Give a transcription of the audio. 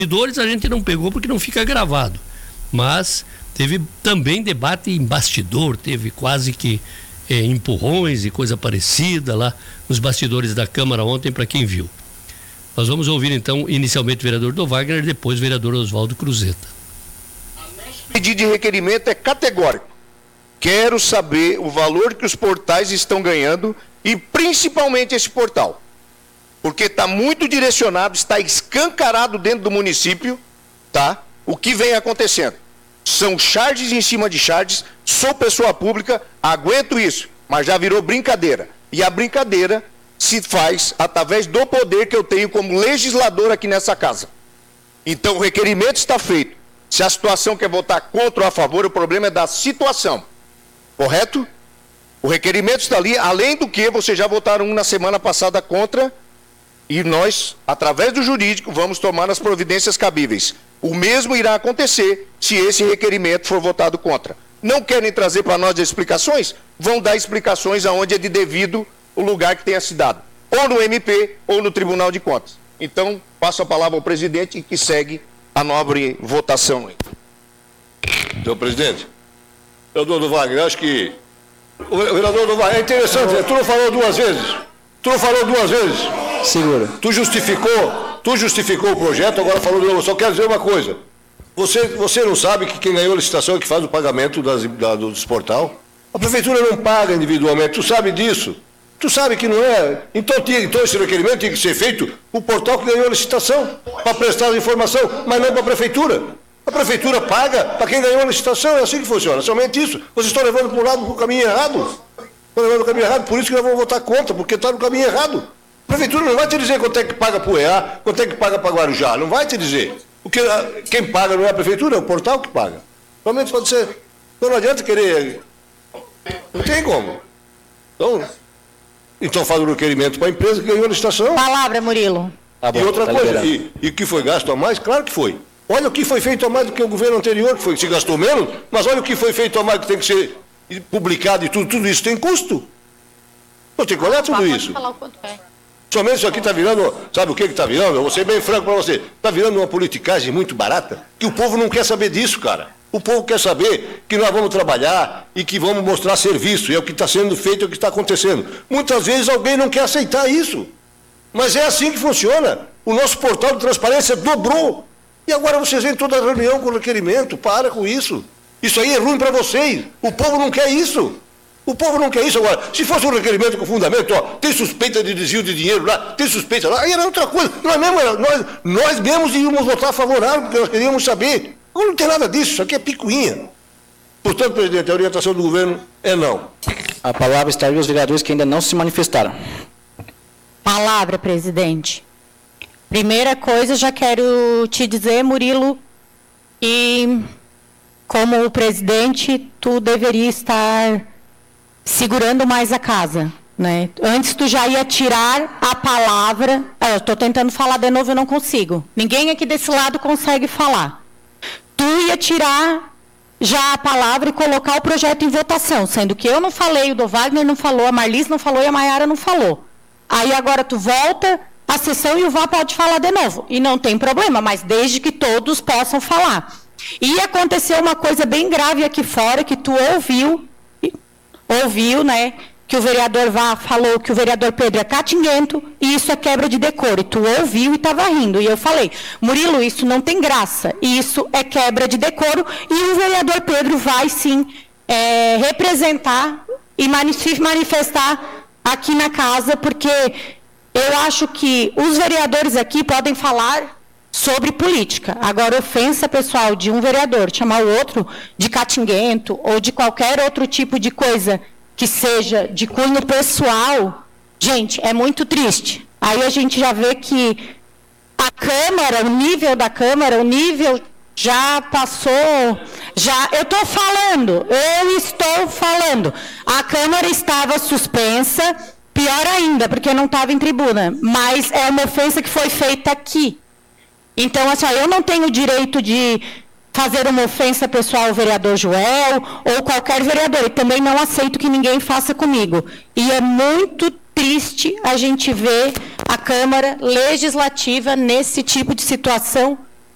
bastidores a gente não pegou porque não fica gravado, mas teve também debate em bastidor, teve quase que empurrões e coisa parecida lá nos bastidores da Câmara ontem, para quem viu. Nós vamos ouvir então inicialmente o vereador Dom Wagner, depois o vereador Oswaldo Cruzeta. O pedido de requerimento é categórico. Quero saber o valor que os portais estão ganhando e principalmente esse portal. Porque está muito direcionado, está escancarado dentro do município, tá? O que vem acontecendo. São charges em cima de charges, sou pessoa pública, aguento isso, mas já virou brincadeira. E a brincadeira se faz através do poder que eu tenho como legislador aqui nessa casa. Então o requerimento está feito. Se a situação quer votar contra ou a favor, o problema é da situação. Correto? O requerimento está ali, além do que vocês já votaram na semana passada contra, e nós, através do jurídico, vamos tomar as providências cabíveis. O mesmo irá acontecer se esse requerimento for votado contra. Não querem trazer para nós explicações? Vão dar explicações aonde é de devido o lugar que tenha se dado. Ou no MP, ou no Tribunal de Contas. Então, passo a palavra ao presidente que segue a nobre votação. Senhor presidente, vereador do Wagner, acho que o vereador do Wagner, é interessante, tu não falou duas vezes. Segura. Tu justificou o projeto, agora falou de novo. Só quero dizer uma coisa. Você não sabe que quem ganhou a licitação é que faz o pagamento dos portal? A prefeitura não paga individualmente, tu sabe disso. Tu sabe que não é. Então esse requerimento tem que ser feito o portal que ganhou a licitação, para prestar a informação, mas não para a prefeitura. A prefeitura paga para quem ganhou a licitação, é assim que funciona, somente isso. Vocês estão levando para um lado para o caminho errado. Estão levando para o caminho errado, por isso que nós vamos votar contra, porque está no caminho errado. A prefeitura não vai te dizer quanto é que paga para o EA, quanto é que paga para Guarujá, não vai te dizer. Porque quem paga não é a prefeitura, é o portal que paga. Realmente pode ser. Então não adianta querer. Não tem como. Então faz o requerimento para a empresa que ganhou a licitação. Palavra, Murilo. E outra coisa, e o que foi gasto a mais? Claro que foi. Olha o que foi feito a mais do que o governo anterior, que se gastou menos, mas olha o que foi feito a mais, que tem que ser publicado e tudo isso tem custo. Então tem que olhar tudo isso. Falar o quanto é. Somente isso aqui está virando, sabe o que está virando? Eu vou ser bem franco para você. Está virando uma politicagem muito barata, que o povo não quer saber disso, cara. O povo quer saber que nós vamos trabalhar e que vamos mostrar serviço. E é o que está sendo feito, é o que está acontecendo. Muitas vezes alguém não quer aceitar isso. Mas é assim que funciona. O nosso portal de transparência dobrou. E agora vocês vêm toda a reunião com requerimento. Para com isso. Isso aí é ruim para vocês. O povo não quer isso. O povo não quer isso agora. Se fosse um requerimento com fundamento, ó, tem suspeita de desvio de dinheiro lá, tem suspeita lá, aí era outra coisa. Nós mesmos íamos votar favorável, porque nós queríamos saber. Agora não tem nada disso, isso aqui é picuinha. Portanto, presidente, a orientação do governo é não. A palavra está aí aos vereadores que ainda não se manifestaram. Palavra, presidente. Primeira coisa, já quero te dizer, Murilo, e como o presidente, tu deveria estar segurando mais a casa, né? Antes tu já ia tirar a palavra. Eu estou tentando falar de novo, eu não consigo. Ninguém aqui desse lado consegue falar. Tu ia tirar já a palavra e colocar o projeto em votação, sendo que eu não falei, o Dom Wagner não falou, a Marlis não falou e a Maiara não falou. Aí agora tu volta a sessão e o Vá pode falar de novo. E não tem problema, mas desde que todos possam falar. E aconteceu uma coisa bem grave aqui fora, que tu ouviu, né, que o vereador Vá falou que o vereador Pedro é catinguento e isso é quebra de decoro. E tu ouviu e estava rindo. E eu falei, Murilo, isso não tem graça. Isso é quebra de decoro e o vereador Pedro vai, sim, representar e se manifestar aqui na casa, porque eu acho que os vereadores aqui podem falar sobre política. Agora, ofensa pessoal de um vereador, chamar o outro de catinguento ou de qualquer outro tipo de coisa que seja de cunho pessoal, gente, é muito triste. Aí a gente já vê que a Câmara, o nível da Câmara, o nível já passou, eu estou falando, a Câmara estava suspensa, pior ainda, porque não estava em tribuna, mas é uma ofensa que foi feita aqui. Então, assim, eu não tenho o direito de fazer uma ofensa pessoal ao vereador Joel ou qualquer vereador. E também não aceito que ninguém faça comigo. E é muito triste a gente ver a Câmara Legislativa nesse tipo de situação